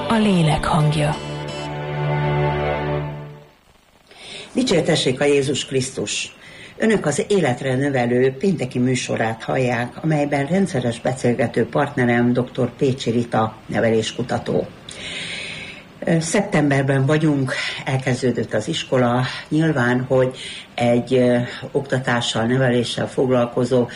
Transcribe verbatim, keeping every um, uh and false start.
a lélek hangja. Dicsértessék a Jézus Krisztus! Önök az Életre Növelő pénteki műsorát hallják, amelyben rendszeres beszélgető partnerem dr. Pécsi Rita neveléskutató. Szeptemberben vagyunk, elkezdődött az iskola. Nyilván, hogy egy ö, oktatással, neveléssel foglalkozó